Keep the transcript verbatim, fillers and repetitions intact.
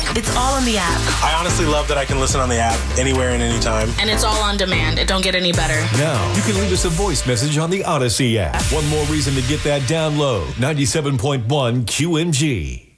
It's all in the app. I honestly love that I can listen on the app anywhere and anytime. And it's all on demand. It don't get any better. Now, you can leave us a voice message on the Odyssey app. One more reason to get that download. ninety-seven point one Q M G.